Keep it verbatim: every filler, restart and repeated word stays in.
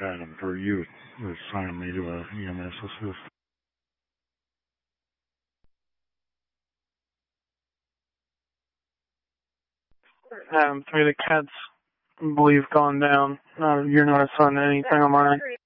Adam, for you assigned me to a E M S assist. Adam, three, the cat's, I believe, gone down. No, you're not assigned anything on mine.